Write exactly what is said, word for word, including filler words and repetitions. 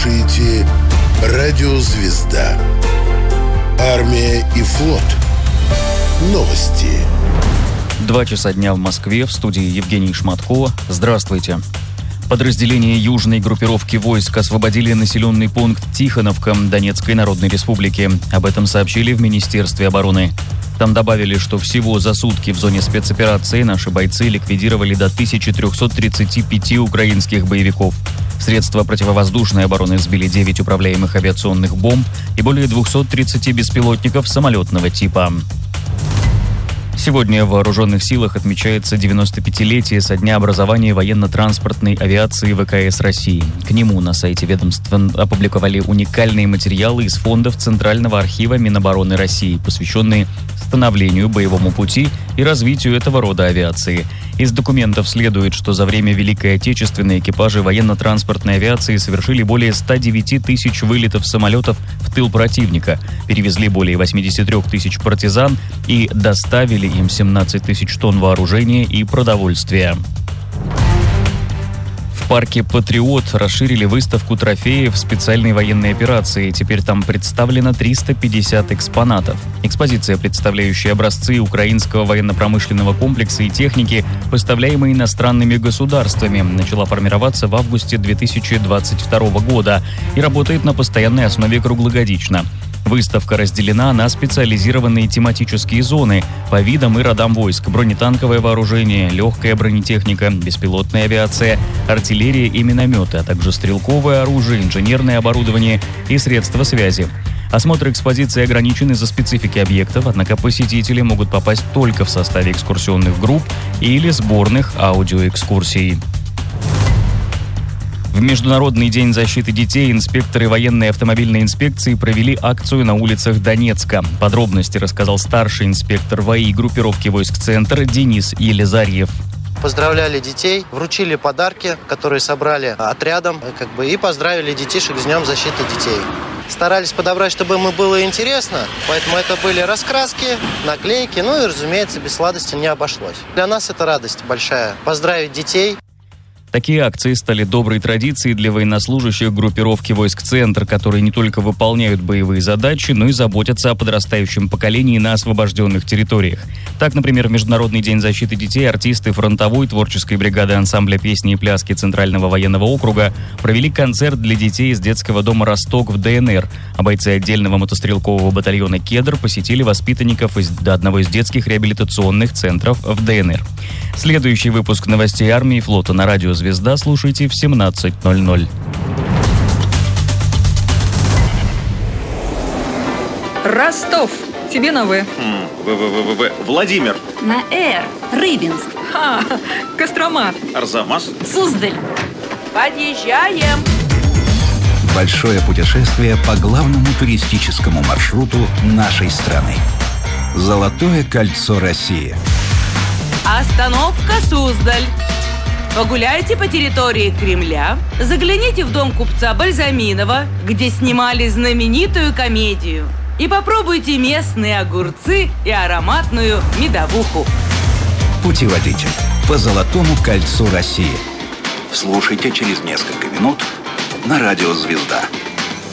слушаете «Радио Звезда». Армия и флот. Новости. Два часа дня в Москве. В студии Евгений Шматко. Здравствуйте. Подразделения южной группировки войск освободили населенный пункт Тихоновка Донецкой Народной Республики. Об этом сообщили в Министерстве обороны. Там добавили, что всего за сутки в зоне спецоперации наши бойцы ликвидировали до тысяча триста тридцать пять украинских боевиков. Средства противовоздушной обороны сбили девять управляемых авиационных бомб и более двести тридцать беспилотников самолетного типа. Сегодня в Вооруженных силах отмечается девяносто пятилетие со дня образования военно-транспортной авиации ВКС России. К нему на сайте ведомства опубликовали уникальные материалы из фондов Центрального архива Минобороны России, посвященные становлению, боевому пути и развитию этого рода авиации. Из документов следует, что за время Великой Отечественной экипажи военно-транспортной авиации совершили более ста девяти тысяч вылетов самолетов в тыл противника, перевезли более восьмидесяти трёх тысяч партизан и доставили им семнадцать тысяч тонн вооружения и продовольствия. В парке «Патриот» расширили выставку трофеев специальной военной операции. Теперь там представлено триста пятьдесят экспонатов. Экспозиция, представляющая образцы украинского военно-промышленного комплекса и техники, поставляемые иностранными государствами, начала формироваться в августе две тысячи двадцать второго года и работает на постоянной основе круглогодично. Выставка разделена на специализированные тематические зоны по видам и родам войск: бронетанковое вооружение, легкая бронетехника, беспилотная авиация, артиллерия и минометы, а также стрелковое оружие, инженерное оборудование и средства связи. Осмотр экспозиции ограничен из-за специфики объектов, однако посетители могут попасть только в составе экскурсионных групп или сборных аудиоэкскурсий. В Международный день защиты детей инспекторы военной автомобильной инспекции провели акцию на улицах Донецка. Подробности рассказал старший инспектор ВАИ группировки войск «Центр» Денис Елизарьев. Поздравляли детей, вручили подарки, которые собрали отрядом, как бы, и поздравили детишек с Днем защиты детей. Старались подобрать, чтобы им было интересно, поэтому это были раскраски, наклейки, ну и, разумеется, без сладости не обошлось. Для нас это радость большая – поздравить детей. Такие акции стали доброй традицией для военнослужащих группировки войск «Центр», которые не только выполняют боевые задачи, но и заботятся о подрастающем поколении на освобожденных территориях. Так, например, в Международный день защиты детей артисты фронтовой творческой бригады ансамбля песни и пляски Центрального военного округа провели концерт для детей из детского дома «Росток» в ДНР, а бойцы отдельного мотострелкового батальона «Кедр» посетили воспитанников из одного из детских реабилитационных центров в ДНР. Следующий выпуск новостей армии и флота на радио «Звезда» слушайте в семнадцать ноль ноль. Ростов. Тебе на В. В-в-в-в-в. Владимир. На Р. Рыбинск. Ха, Кострома. Арзамас. Суздаль. Подъезжаем. Большое путешествие по главному туристическому маршруту нашей страны. Золотое кольцо России. Остановка Суздаль. Погуляйте по территории Кремля, загляните в дом купца Бальзаминова, где снимали знаменитую комедию, и попробуйте местные огурцы и ароматную медовуху. Путеводитель по Золотому кольцу России. Слушайте через несколько минут на радио «Звезда».